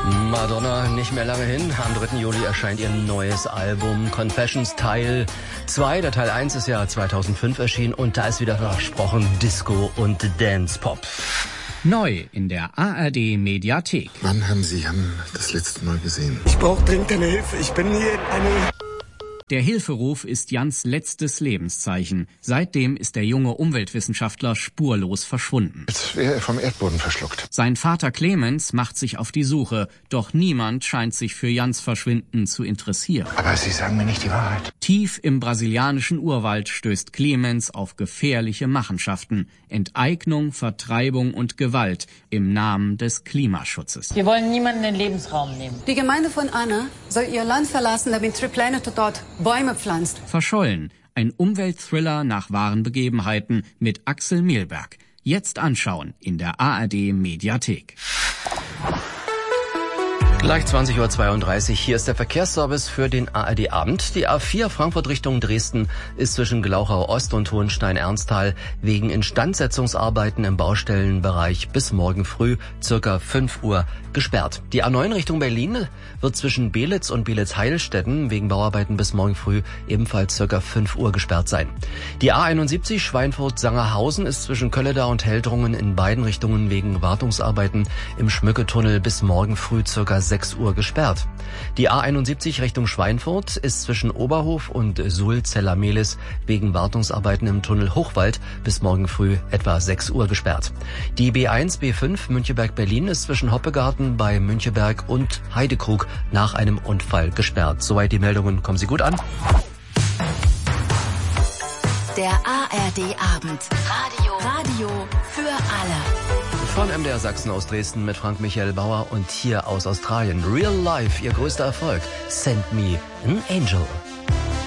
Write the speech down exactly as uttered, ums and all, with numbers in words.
Madonna, nicht mehr lange hin. Am dritten Juli erscheint ihr neues Album Confessions Teil zwei. Der Teil eins ist ja zweitausendfünf erschienen und da ist wieder versprochen Disco und Dance-Pop. Neu in der A R D Mediathek. Wann haben Sie Jan das letzte Mal gesehen? Ich brauche dringend eine Hilfe. Ich bin hier in eine... Der Hilferuf ist Jans letztes Lebenszeichen. Seitdem ist der junge Umweltwissenschaftler spurlos verschwunden. Jetzt wäre er vom Erdboden verschluckt. Sein Vater Clemens macht sich auf die Suche, doch niemand scheint sich für Jans Verschwinden zu interessieren. Aber Sie sagen mir nicht die Wahrheit. Tief im brasilianischen Urwald stößt Clemens auf gefährliche Machenschaften, Enteignung, Vertreibung und Gewalt im Namen des Klimaschutzes. Wir wollen niemanden den Lebensraum nehmen. Die Gemeinde von Anna soll ihr Land verlassen, damit Triplanet dort Bäume pflanzt. Verschollen. Ein Umweltthriller nach wahren Begebenheiten mit Axel Mehlberg. Jetzt anschauen in der A R D Mediathek. Gleich zwanzig Uhr zweiunddreißig. Hier ist der Verkehrsservice für den A R D-Abend. Die A vier Frankfurt Richtung Dresden ist zwischen Glauchau Ost und Hohenstein-Ernsthal wegen Instandsetzungsarbeiten im Baustellenbereich bis morgen früh circa fünf Uhr gesperrt. Die A neun Richtung Berlin wird zwischen Belitz und Belitz-Heilstätten wegen Bauarbeiten bis morgen früh ebenfalls circa fünf Uhr gesperrt sein. Die A einundsiebzig Schweinfurt-Sangerhausen ist zwischen Kölledau und Heldrungen in beiden Richtungen wegen Wartungsarbeiten im Schmücketunnel bis morgen früh circa sechs Uhr gesperrt. Die A einundsiebzig Richtung Schweinfurt ist zwischen Oberhof und Suhl-Zeller-Mehlis wegen Wartungsarbeiten im Tunnel Hochwald bis morgen früh etwa sechs Uhr gesperrt. Die B eins B fünf Müncheberg-Berlin ist zwischen Hoppegarten bei Müncheberg und Heidekrug nach einem Unfall gesperrt. Soweit die Meldungen. Kommen Sie gut an. Der A R D-Abend. Radio. Radio für alle. Von M D R Sachsen aus Dresden mit Frank Michael Bauer und hier aus Australien. Real Life, ihr größter Erfolg. Send Me an Angel.